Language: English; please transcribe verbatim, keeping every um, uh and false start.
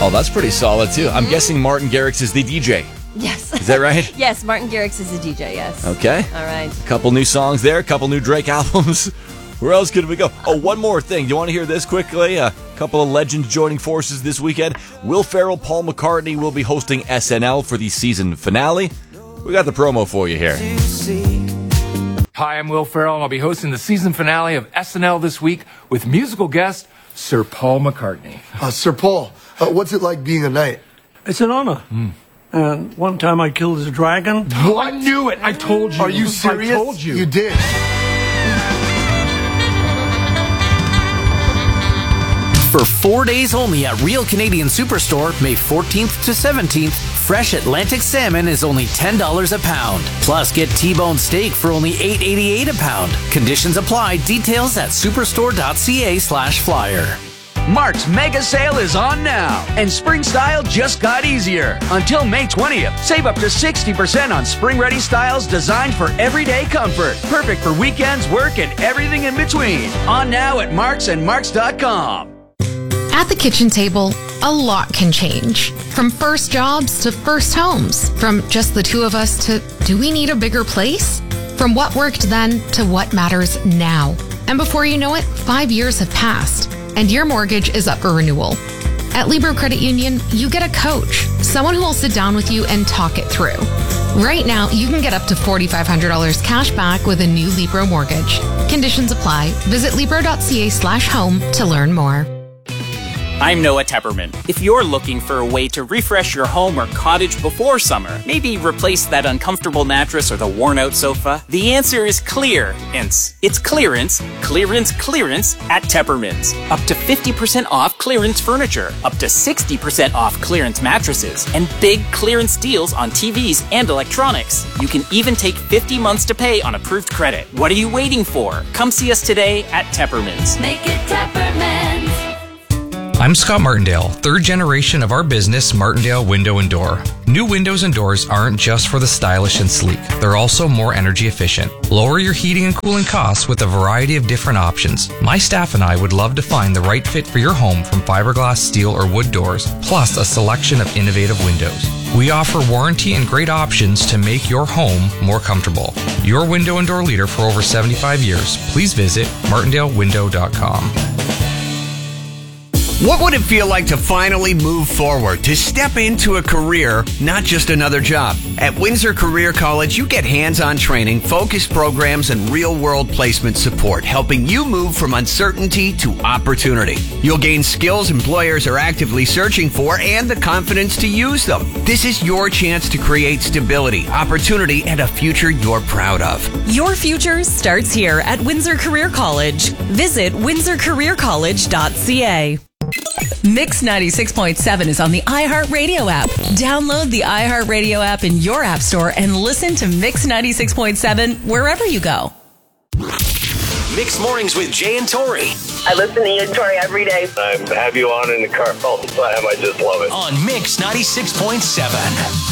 Oh, that's pretty solid, too. I'm mm-hmm. guessing Martin Garrix is the D J. Yes. Is that right? Yes, Martin Garrix is the D J, yes. Okay. All right. A couple new songs there, a couple new Drake albums. Where else could we go? Oh, one more thing. Do you want to hear this quickly? A couple of legends joining forces this weekend. Will Ferrell, Paul McCartney will be hosting S N L for the season finale. We got the promo for you here. Hi, I'm Will Ferrell, and I'll be hosting the season finale of S N L this week with musical guest Sir Paul McCartney. Uh, Sir Paul, uh, what's it like being a knight? It's an honor. Mm. And one time I killed a dragon. Oh, I knew it. I told you. Are you serious? I told you. You did. For four days only at Real Canadian Superstore, May fourteenth to seventeenth, fresh Atlantic salmon is only ten dollars a pound. Plus, get T-bone steak for only eight eighty-eight a pound. Conditions apply. Details at superstore.ca slash flyer. Mark's mega sale is on now, and spring style just got easier. Until May twentieth, save up to sixty percent on spring-ready styles designed for everyday comfort. Perfect for weekends, work, and everything in between. On now at Marks and Marks dot com. At the kitchen table, a lot can change. From first jobs to first homes. From just the two of us to, do we need a bigger place? From what worked then to what matters now. And before you know it, five years have passed, and your mortgage is up for renewal. At Libro Credit Union, you get a coach, someone who will sit down with you and talk it through. Right now, you can get up to four thousand five hundred dollars cash back with a new Libro mortgage. Conditions apply. Visit libro.ca slash home to learn more. I'm Noah Tepperman. If you're looking for a way to refresh your home or cottage before summer, maybe replace that uncomfortable mattress or the worn-out sofa, the answer is clearance. It's clearance, clearance, clearance at Tepperman's. Up to fifty percent off clearance furniture, up to sixty percent off clearance mattresses, and big clearance deals on T Vs and electronics. You can even take fifty months to pay on approved credit. What are you waiting for? Come see us today at Tepperman's. Make it Tepperman's. I'm Scott Martindale, third generation of our business, Martindale Window and Door. New windows and doors aren't just for the stylish and sleek. They're also more energy efficient. Lower your heating and cooling costs with a variety of different options. My staff and I would love to find the right fit for your home from fiberglass, steel, or wood doors, plus a selection of innovative windows. We offer warranty and great options to make your home more comfortable. Your window and door leader for over seventy-five years. Please visit martindale window dot com. What would it feel like to finally move forward, to step into a career, not just another job? At Windsor Career College, you get hands-on training, focused programs, and real-world placement support, helping you move from uncertainty to opportunity. You'll gain skills employers are actively searching for and the confidence to use them. This is your chance to create stability, opportunity, and a future you're proud of. Your future starts here at Windsor Career College. Visit windsor career college dot c a. Mix ninety-six point seven is on the iHeartRadio app. Download the iHeartRadio app in your app store and listen to Mix ninety-six point seven wherever you go. Mix Mornings with Jay and Tori. I listen to you, Tori, every day. I have you on in the car all the time. I just love it. On Mix ninety-six point seven.